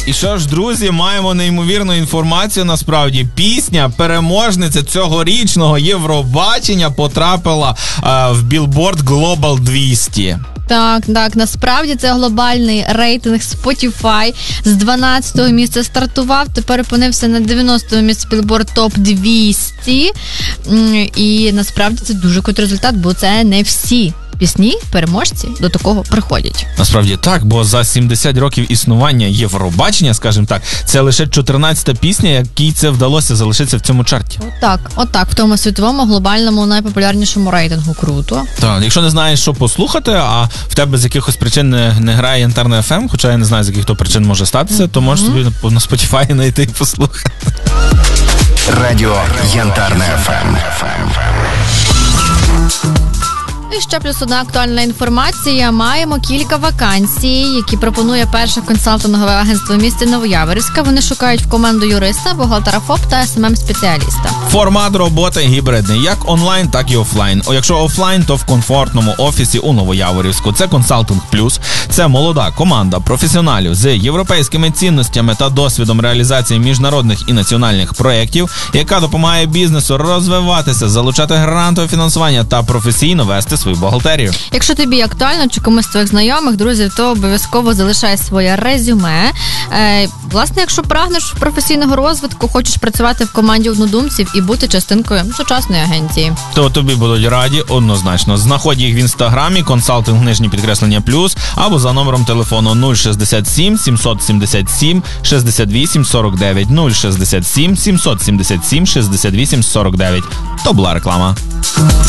І що ж, друзі, маємо неймовірну інформацію, насправді. Пісня переможниця цьогорічного Євробачення потрапила в Billboard Global 200. Так, насправді це глобальний рейтинг Spotify. З 12-го місця стартував, тепер опинився на 90-му місці Billboard Top 200. І насправді це дуже крутий результат, бо це не всі пісні, переможці до такого приходять. Насправді так, бо за 70 років існування Євробачення, скажімо так, це лише 14-та пісня, якій це вдалося залишитися в цьому чарті. Отак, в тому світовому, глобальному, найпопулярнішому рейтингу. Круто. Так, якщо не знаєш, що послухати, а в тебе з якихось причин не грає Янтарна FM, хоча я не знаю, з яких то причин може статися, то можеш собі на Spotify знайти і послухати. Радіо Янтарна FM. І ще плюс одна актуальна інформація. Маємо кілька вакансій, які пропонує перше консалтингове агентство в місті Новояворівська. Вони шукають в команду юриста, бухгалтера ФОП та СММ-спеціаліста. Формат роботи гібридний, як онлайн, так і офлайн. Якщо офлайн, то в комфортному офісі у Новояворівську. Це Консалтинг Плюс. Це молода команда професіоналів з європейськими цінностями та досвідом реалізації міжнародних і національних проєктів, яка допомагає бізнесу розвиватися, залучати грантове фінансування та професійно вести свою бухгалтерію. Якщо тобі актуально чи комусь з твоїх знайомих, друзів, то обов'язково залишай своє резюме. Власне, якщо прагнеш професійного розвитку, хочеш працювати в команді однодумців і бути частинкою сучасної агенції, то тобі будуть раді однозначно. Знаходь їх в інстаграмі _+, або за номером телефону 067 777 68 49 067 777 68 49. То була реклама.